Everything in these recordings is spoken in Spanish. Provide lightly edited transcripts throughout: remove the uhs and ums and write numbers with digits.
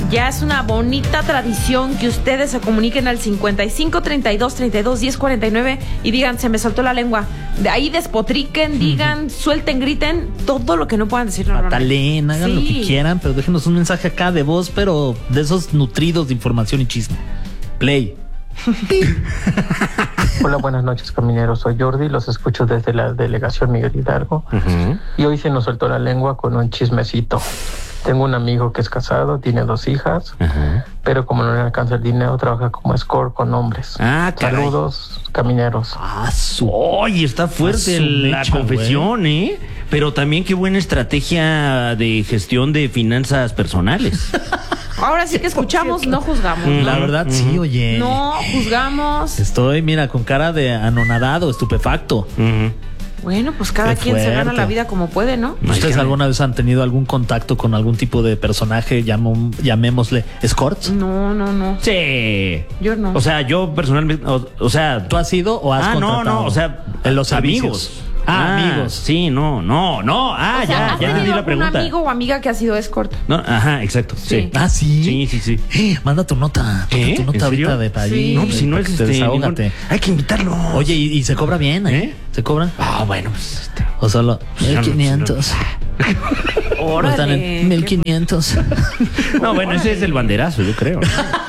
Ya es una bonita tradición que ustedes se comuniquen al 55 32 32 10 49 y digan, se me soltó la lengua. De ahí despotriquen, digan, suelten, griten, todo lo que no puedan decir normalmente. Patalen, hagan lo que quieran, pero déjenos un mensaje acá de voz, pero de esos nutridos de información y chisme. Play. Hola, buenas noches, camineros. Soy Jordi, los escucho desde la delegación Miguel Hidalgo. Y hoy se nos soltó la lengua con un chismecito. Tengo un amigo que es casado, tiene 2 hijas, pero como no le alcanza el dinero, trabaja como escort con hombres. Saludos, camineros. Oye, está fuerte la confesión, ¿eh? Pero también qué buena estrategia de gestión de finanzas personales. Ahora sí que escuchamos, no juzgamos. La verdad, sí, oye. No juzgamos. Estoy, mira, con cara de anonadado, estupefacto. Bueno, pues cada quien se gana la vida como puede, ¿no? ¿Ustedes alguna vez han tenido algún contacto con algún tipo de personaje, llamémosle escorts? No. Sí. Yo no. O sea, yo personalmente, o sea... ¿Tú has ido o has contratado? No, o sea... En los amigos. Amigos. Sí, no. O sea, ya entendí la pregunta. ¿Un amigo o amiga que ha sido escort? No, exacto. Sí. ¿Sí? Sí. Manda tu nota. ¿Qué? Tu nota ahorita de allí. Sí. No, pues si no es desahógate. Hay que invitarlo. Oye, ¿y se cobra bien, eh? ¿Se cobra? Bueno, pues... O solo 1,500. Órale. Están en 1,500. No, bueno, ese es el banderazo, yo creo.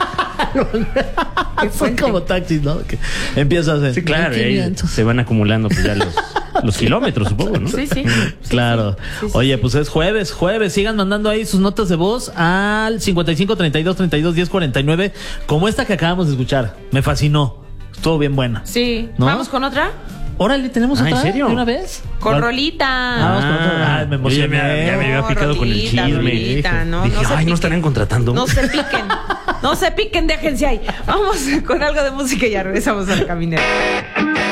Son como taxis, ¿no? Que empiezas a hacer. Sí, claro. Y ahí se van acumulando pues ya los kilómetros, supongo, ¿no? Sí. Claro. Sí. Oye, pues es jueves. Sigan mandando ahí sus notas de voz al 55 32 32 10 49, como esta que acabamos de escuchar. Me fascinó. Estuvo bien buena. Sí. ¿No? ¿Vamos con otra? Órale, ¿tenemos otra? ¿en serio? ¿De una vez? Con rolita. Vamos con otra. Me emocioné. Ya me había picado con el chisme. Rolita, no Dije, se no piquen. estarían contratando. No se piquen, déjense ahí. Vamos con algo de música y ya regresamos al caminero.